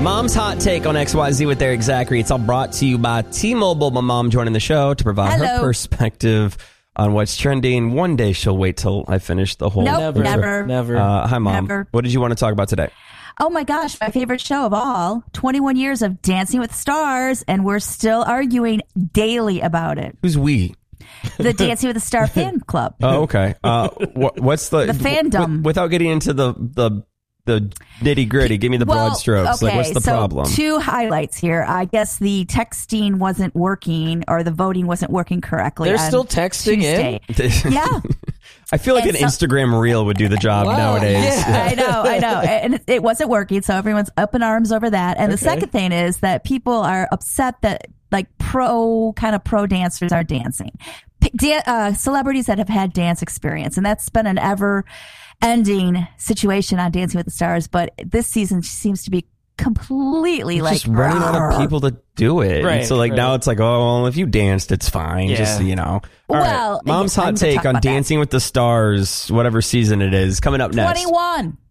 Mom's Hot Take on XYZ with Eric Zachary. It's all brought to you by T-Mobile. My mom joining the show to provide her perspective on what's trending. One day she'll wait till I finish the whole... Nope, never. Hi, Mom. Never. What did you want to talk about today? Oh my gosh, my favorite show of all, 21 years of Dancing with the Stars, and we're still arguing daily about it. Who's we? The Dancing with the Star fan club. Oh, okay. What's the fandom? Without getting into the nitty gritty, give me the broad strokes. Okay, like, what's the problem? Two highlights here. I guess the texting wasn't working, or the voting wasn't working correctly. They're still texting Tuesday. in? Yeah. I feel like an Instagram reel would do the job nowadays. Yeah. I know. And it wasn't working, so everyone's up in arms over that. And the second thing is that people are upset that like pro dancers are dancing. Celebrities that have had dance experience, and that's been an ever-ending situation on Dancing with the Stars. But this season seems to be completely just running out of people to do it. Right, so now it's like, oh, well, if you danced, it's fine. Yeah. Just, All well, right. Mom's I'm Hot gonna Take talk on about Dancing with the Stars, whatever season it is, coming up next. 21.